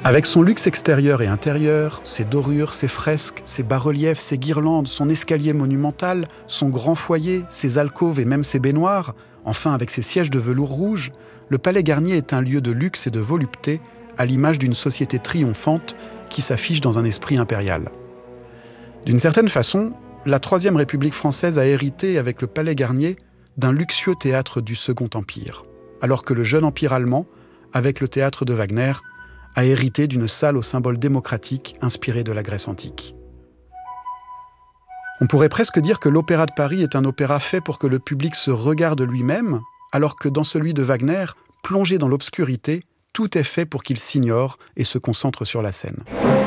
Avec son luxe extérieur et intérieur, ses dorures, ses fresques, ses bas-reliefs, ses guirlandes, son escalier monumental, son grand foyer, ses alcôves et même ses baignoires, enfin avec ses sièges de velours rouge, le Palais Garnier est un lieu de luxe et de volupté, à l'image d'une société triomphante qui s'affiche dans un esprit impérial. D'une certaine façon, la Troisième République française a hérité, avec le Palais Garnier, d'un luxueux théâtre du Second Empire, alors que le jeune empire allemand, avec le théâtre de Wagner, a hérité d'une salle au symbole démocratique inspirée de la Grèce antique. On pourrait presque dire que l'Opéra de Paris est un opéra fait pour que le public se regarde lui-même, alors que dans celui de Wagner, plongé dans l'obscurité, tout est fait pour qu'il s'ignore et se concentre sur la scène.